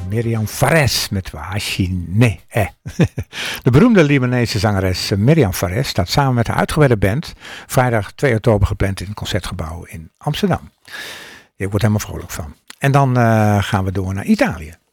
Miriam Fares met Hashine. De beroemde Libanese zangeres Miriam Fares staat samen met haar uitgebreide band vrijdag 2 oktober gepland in het Concertgebouw in Amsterdam. Ik word helemaal vrolijk van. En dan gaan we door naar Italië.